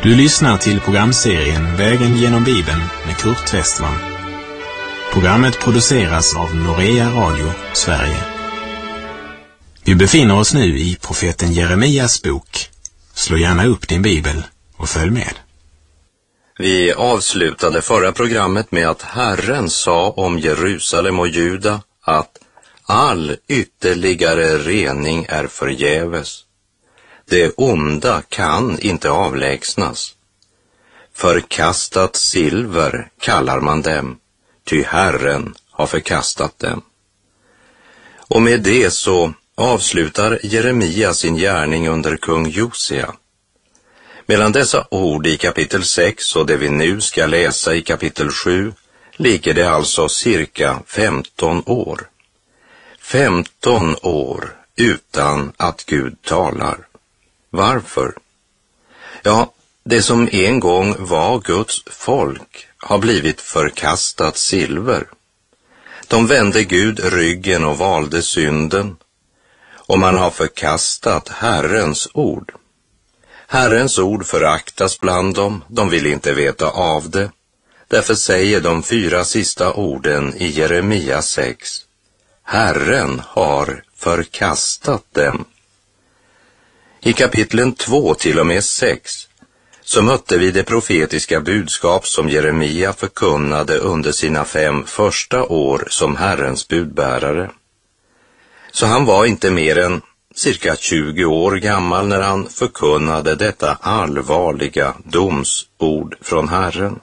Du lyssnar till programserien Vägen genom Bibeln med Kurt Westman. Programmet produceras av Norea Radio, Sverige. Vi befinner oss nu i profeten Jeremias bok. Slå gärna upp din bibel och följ med. Vi avslutade förra programmet med att Herren sa om Jerusalem och Juda att all ytterligare rening är förgäves. Det onda kan inte avlägsnas. Förkastat silver kallar man dem, ty Herren har förkastat dem. Och med det så avslutar Jeremia sin gärning under kung Josia. Mellan dessa ord i kapitel 6 och det vi nu ska läsa i kapitel 7 ligger det alltså cirka 15 år. 15 år utan att Gud talar. Varför? Ja, det som en gång var Guds folk har blivit förkastat silver. De vände Gud ryggen och valde synden, och man har förkastat Herrens ord. Herrens ord föraktas bland dem, de vill inte veta av det. Därför säger de 4 sista orden i Jeremia 6: Herren har förkastat dem. I kapitlen 2 till och med 6 så mötte vi det profetiska budskap som Jeremia förkunnade under sina 5 första år som Herrens budbärare. Så han var inte mer än cirka 20 år gammal när han förkunnade detta allvarliga domsord från Herren.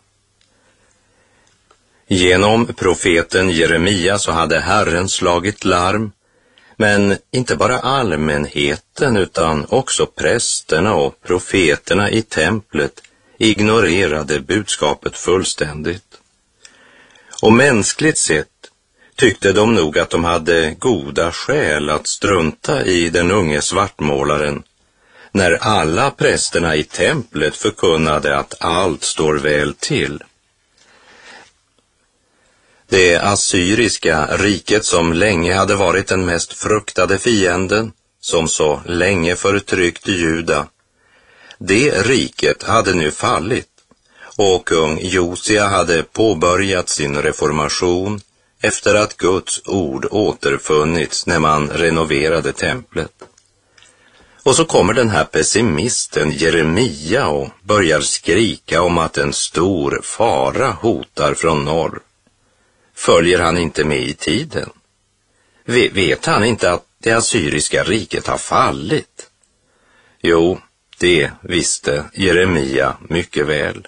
Genom profeten Jeremia så hade Herren slagit larm, men inte bara allmänheten utan också prästerna och profeterna i templet ignorerade budskapet fullständigt. Och mänskligt sett tyckte de nog att de hade goda skäl att strunta i den unge svartmålaren när alla prästerna i templet förkunnade att allt står väl till. Det assyriska riket som länge hade varit den mest fruktade fienden, som så länge förtryckte Juda, det riket hade nu fallit, och kung Josia hade påbörjat sin reformation efter att Guds ord återfunnits när man renoverade templet. Och så kommer den här pessimisten Jeremia och börjar skrika om att en stor fara hotar från norr. Följer han inte med i tiden? Vet han inte att det assyriska riket har fallit? Jo, det visste Jeremia mycket väl.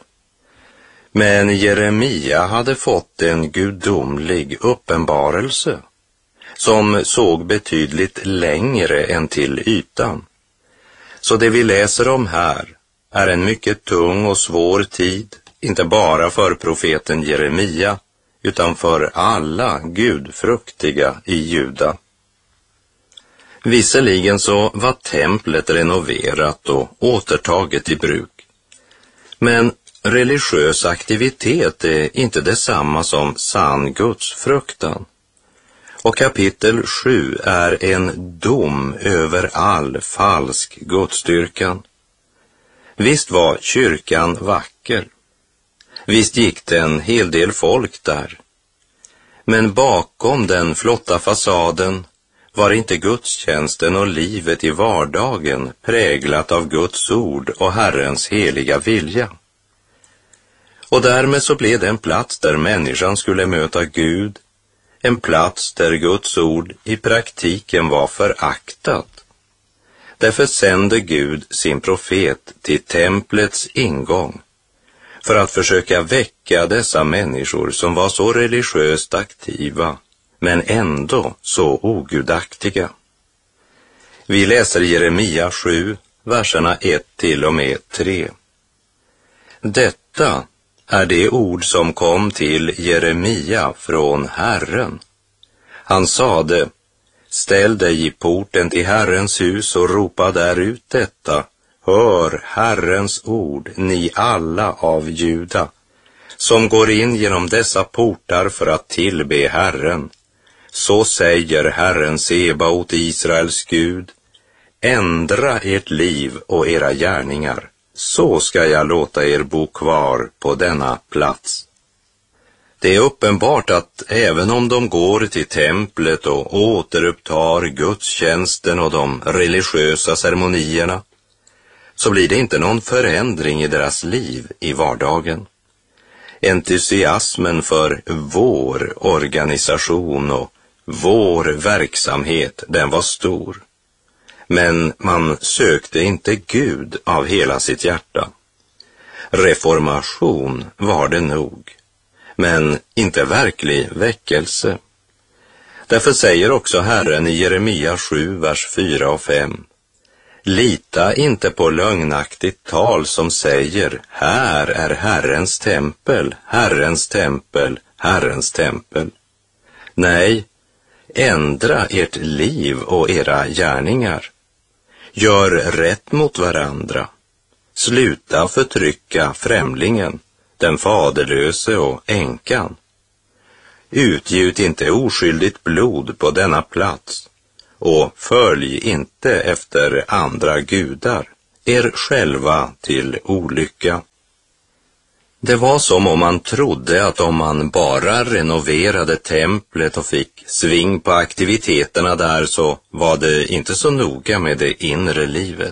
Men Jeremia hade fått en gudomlig uppenbarelse som såg betydligt längre än till ytan. Så det vi läser om här är en mycket tung och svår tid, inte bara för profeten Jeremia, utan för alla gudfruktiga i Juda. Visserligen så var templet renoverat och återtaget i bruk, men religiös aktivitet är inte detsamma som sann gudsfruktan. Och kapitel 7 är en dom över all falsk gudsdyrkan. Visst var kyrkan vacker. Visst gick det en hel del folk där. Men bakom den flotta fasaden var inte gudstjänsten och livet i vardagen präglat av Guds ord och Herrens heliga vilja. Och därmed så blev det en plats där människan skulle möta Gud, en plats där Guds ord i praktiken var föraktat. Därför sände Gud sin profet till templets ingång för att försöka väcka dessa människor som var så religiöst aktiva men ändå så ogudaktiga. Vi läser Jeremia 7, verserna 1 till och med 3. Detta är det ord som kom till Jeremia från Herren. Han sade: ställ dig i porten till Herrens hus och ropa där ut detta: hör Herrens ord, ni alla av Juda, som går in genom dessa portar för att tillbe Herren. Så säger Herren Sebaot, Israels Gud: ändra ert liv och era gärningar, så ska jag låta er bo kvar på denna plats. Det är uppenbart att även om de går till templet och återupptar gudstjänsten och de religiösa ceremonierna, så blir det inte någon förändring i deras liv i vardagen. Entusiasmen för vår organisation och vår verksamhet, den var stor. Men man sökte inte Gud av hela sitt hjärta. Reformation var det nog, men inte verklig väckelse. Därför säger också Herren i Jeremia 7, vers 4 och 5: Lita inte på lögnaktigt tal som säger, här är Herrens tempel, Herrens tempel, Herrens tempel. Nej, ändra ert liv och era gärningar. Gör rätt mot varandra. Sluta förtrycka främlingen, den faderlöse och änkan. Utgjut inte oskyldigt blod på denna plats, och följ inte efter andra gudar, er själva till olycka. Det var som om man trodde att om man bara renoverade templet och fick sving på aktiviteterna där, så var det inte så noga med det inre livet.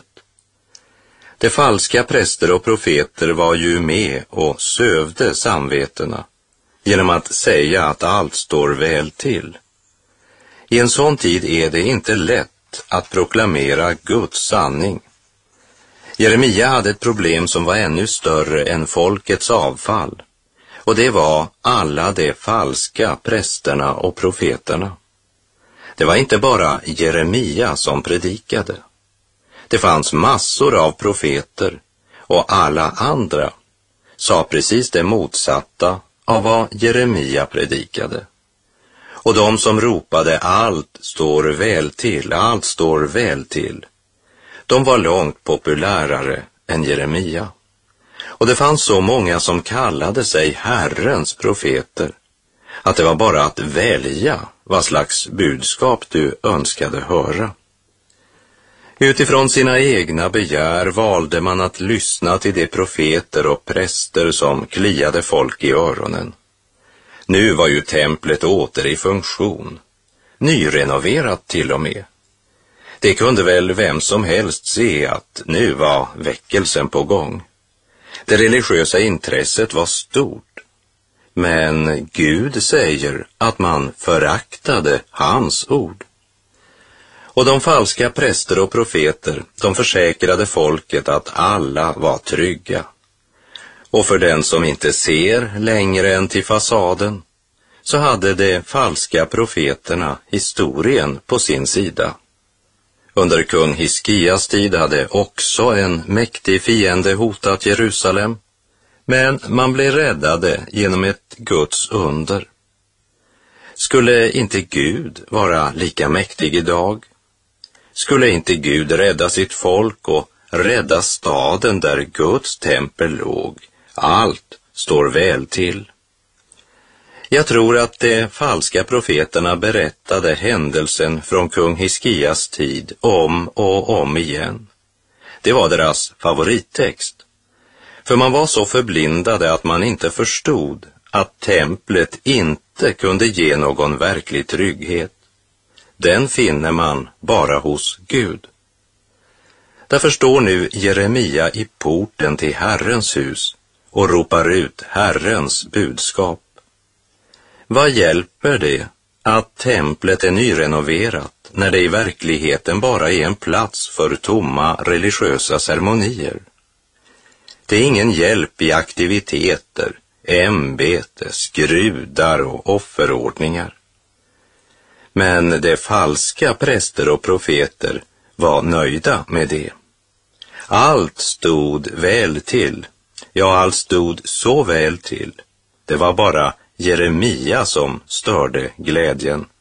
De falska präster och profeter var ju med och sövde samvetena genom att säga att allt står väl till. I en sån tid är det inte lätt att proklamera Guds sanning. Jeremia hade ett problem som var ännu större än folkets avfall, och det var alla de falska prästerna och profeterna. Det var inte bara Jeremia som predikade. Det fanns massor av profeter, och alla andra sa precis det motsatta av vad Jeremia predikade. Och de som ropade allt står väl till, allt står väl till, de var långt populärare än Jeremia. Och det fanns så många som kallade sig Herrens profeter att det var bara att välja vad slags budskap du önskade höra. Utifrån sina egna begär valde man att lyssna till de profeter och präster som kliade folk i öronen. Nu var ju templet åter i funktion, nyrenoverat till och med. Det kunde väl vem som helst se att nu var väckelsen på gång. Det religiösa intresset var stort, men Gud säger att man föraktade hans ord. Och de falska präster och profeter, de försäkrade folket att alla var trygga. Och för den som inte ser längre än till fasaden, så hade de falska profeterna historien på sin sida. Under kung Hiskias tid hade också en mäktig fiende hotat Jerusalem, men man blev räddade genom ett Guds under. Skulle inte Gud vara lika mäktig idag? Skulle inte Gud rädda sitt folk och rädda staden där Guds tempel låg? Allt står väl till. Jag tror att de falska profeterna berättade händelsen från kung Hiskias tid om och om igen. Det var deras favorittext. För man var så förblindade att man inte förstod att templet inte kunde ge någon verklig trygghet. Den finner man bara hos Gud. Därför står nu Jeremia i porten till Herrens hus och ropar ut Herrens budskap. Vad hjälper det att templet är nyrenoverat när det i verkligheten bara är en plats för tomma religiösa ceremonier? Det är ingen hjälp i aktiviteter, ämbete, skrudar och offerordningar. Men de falska präster och profeter var nöjda med det. Allt stod väl till. Ja, allt stod så väl till. Det var bara Jeremia som störde glädjen.